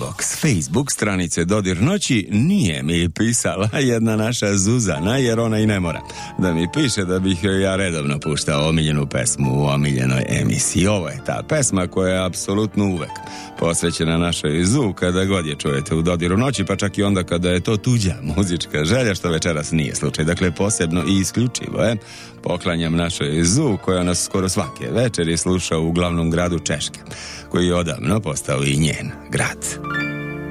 inbox Facebook stranice Dodir noći nije mi pisala jedna naša Zuzana, jer ona i ne mora da mi piše da bih joj ja redovno puštao omiljenu pesmu u omiljenoj emisiji. Ovo je ta pesma koja je apsolutno uvek posvećena našoj Zu kada god je čujete u Dodiru noći, pa čak i onda kada je to tuđa muzička želja, što večeras nije slučaj. Dakle, posebno i isključivo poklanjam našoj Zu koja nas skoro svake večeri sluša u glavnom gradu Češke, koji je odavno postao i njen grad.